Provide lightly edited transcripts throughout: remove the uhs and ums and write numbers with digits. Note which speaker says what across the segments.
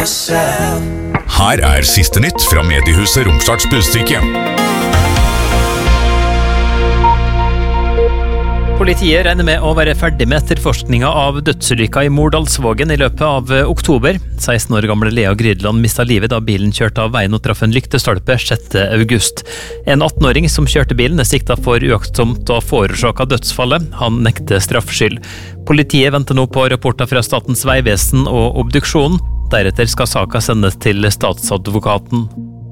Speaker 1: Her siste nytt fra mediehuset Romsdals Budstikke.
Speaker 2: Politiet regner med å være ferdig med etterforskningen av dødsulykka i Mordalsvågen i løpet av oktober. 16 år gamle Lea Grydland mistet livet da bilen kjørte av veien og traff en lyktestolpe 6. august. En 18-åring som kjørte bilen siktet for uaktsomt å forårsake dødsfallet. Han nekter straffskyld. Politiet venter nå på rapporter fra Statens vegvesen og obduksjonen. Deretter skal saken sendes til statsadvokaten.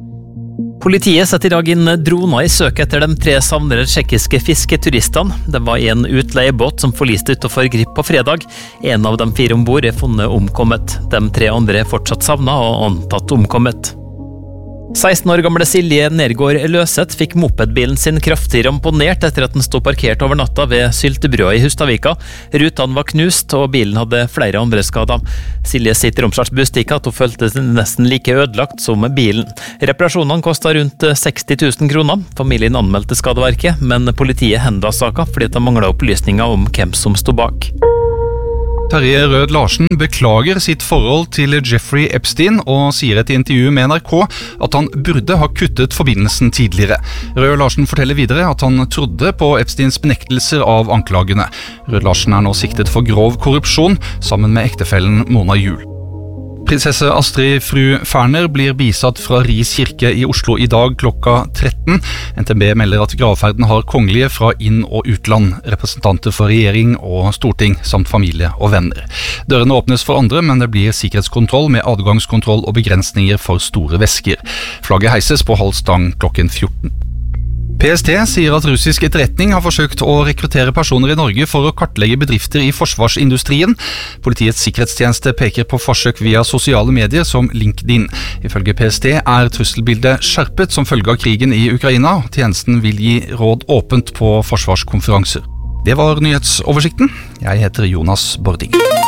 Speaker 2: Politiet setter i dag inn droner i søk etter de 3 savnede tsjekkiske fisketuristene. Det var en utleiebåt som forliste utenfor Grip på fredag. En av de 4 ombord funnet omkommet. De 3 andre fortsatt savnet og antatt omkommet. 16 år gamle Silje Nergård Løseth fikk mopedbilen sin kraftig ramponert etter at den stod parkert over natta ved Syltebrua i Hustadvika. Rutene var knust, og bilen hadde flere andre skader. Silje sitter i Romsdals Budstikke at hun følte seg nesten like ødelagt som bilen. Reparasjonene kostet rundt 60 000 kroner. Familien anmeldte skadeverket, men politiet henla saken fordi det manglet opplysninger om hvem som stod bak.
Speaker 3: Terje Rød Larsen beklager sitt forhold til Jeffrey Epstein og sier et intervju med NRK at han burde ha kuttet forbindelsen tidligere. Rød Larsen forteller videre at han trodde på Epsteins benektelser av anklagene. Rød Larsen nå siktet for grov korrupsjon sammen med ektefellen Mona Juel. Prinsesse Astrid fru Ferner blir bisatt fra Ris kirke i Oslo i dag klokka 13. NTB melder at gravferden har kongelige fra inn- og utland, representanter for regjering og storting, samt familie og venner. Dørene åpnes for andre, men det blir sikkerhetskontroll med adgangskontroll og begrensninger for store vesker. Flagget heises på halv stang klokken 14. PST sier at russisk etterretning har forsøkt å rekruttere personer i Norge for å kartlegge bedrifter i forsvarsindustrien. Politiets sikkerhetstjeneste peker på forsøk via sosiale medier som LinkedIn. Ifølge PST trusselbildet skjerpet som følge av krigen i Ukraina. Tjenesten vil gi råd åpent på forsvarskonferanser. Det var nyhetsoversikten. Jeg heter Jonas Bording.